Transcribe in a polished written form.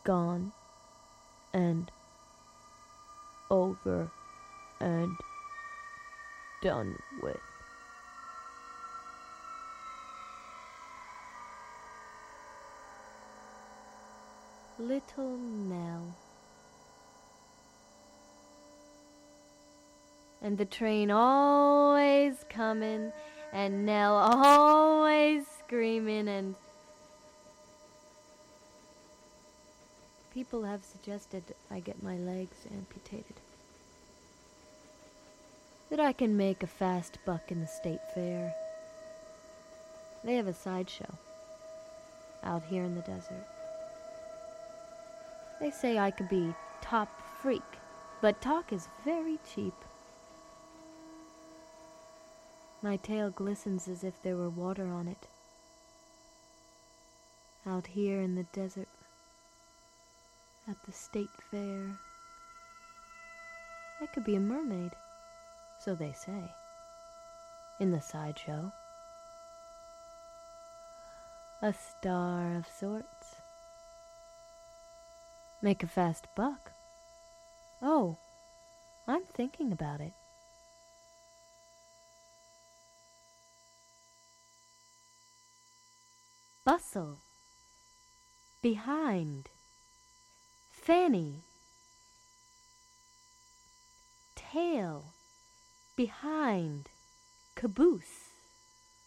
gone and over and done with. Little Nell. And the train always comin', and Nell always screamin', and people have suggested I get my legs amputated. That I can make a fast buck in the state fair. They have a sideshow out here in the desert. They say I could be top freak, but talk is very cheap. My tail glistens as if there were water on it. Out here in the desert, at the state fair, I could be a mermaid, so they say, in the sideshow. A star of sorts. Make a fast buck. Oh, I'm thinking about it. Bustle. Behind. Fanny. Tail. Behind. Caboose.